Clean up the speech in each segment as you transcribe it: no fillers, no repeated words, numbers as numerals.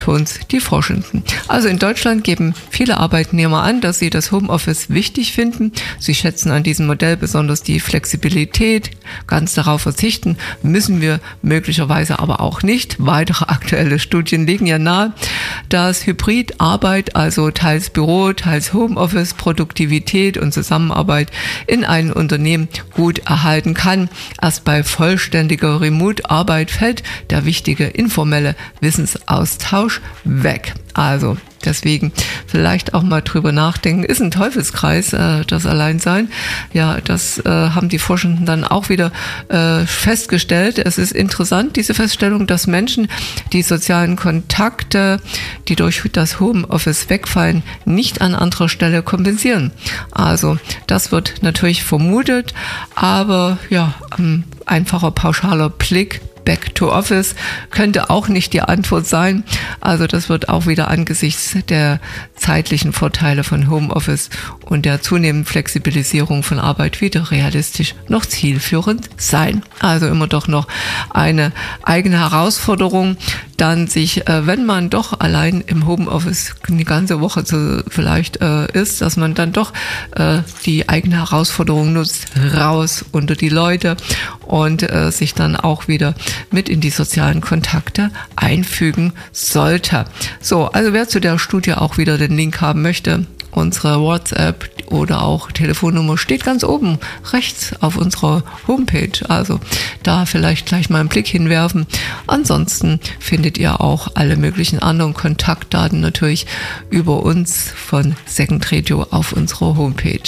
für uns die Forschenden. Also in Deutschland geben viele Arbeitnehmer an, dass sie das Homeoffice wichtig finden. Sie schätzen an diesem Modell besonders die Flexibilität. Ganz darauf verzichten müssen wir möglicherweise aber auch nicht. Weitere aktuelle Studien legen ja nahe, dass Hybridarbeit, also teils Büro, teils Homeoffice, Produktivität und Zusammenarbeit in einem Unternehmen gut erhalten kann. Erst bei vollständiger Remote-Arbeit fällt der wichtige informelle Wissensaustausch weg. Also deswegen vielleicht auch mal drüber nachdenken. Ist ein Teufelskreis, das Alleinsein. Ja, das haben die Forschenden dann auch wieder festgestellt. Es ist interessant, diese Feststellung, dass Menschen die sozialen Kontakte, die durch das Homeoffice wegfallen, nicht an anderer Stelle kompensieren. Also das wird natürlich vermutet, aber ja, einfacher pauschaler Blick Back to Office könnte auch nicht die Antwort sein. Also das wird auch wieder angesichts der zeitlichen Vorteile von Homeoffice und der zunehmenden Flexibilisierung von Arbeit wieder realistisch noch zielführend sein. Also immer doch noch eine eigene Herausforderung, dann sich, wenn man doch allein im Homeoffice die ganze Woche vielleicht ist, dass man dann doch die eigene Herausforderung nutzt, raus unter die Leute und sich dann auch wieder mit in die sozialen Kontakte einfügen sollte. So, also wer zu der Studie auch wieder den Link haben möchte, unsere WhatsApp oder auch Telefonnummer steht ganz oben rechts auf unserer Homepage. Also da vielleicht gleich mal einen Blick hinwerfen. Ansonsten findet ihr auch alle möglichen anderen Kontaktdaten natürlich über uns von Second Radio auf unserer Homepage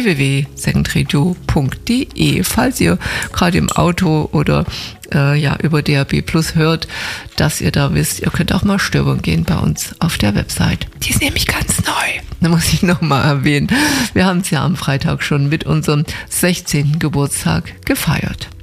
www.secondradio.de. Falls ihr gerade im Auto oder über DAB Plus hört, dass ihr da wisst, ihr könnt auch mal stöbern gehen bei uns auf der Website. Die ist nämlich ganz neu. Da muss ich nochmal erwähnen. Wir haben es ja am Freitag schon mit unserem 16. Geburtstag gefeiert.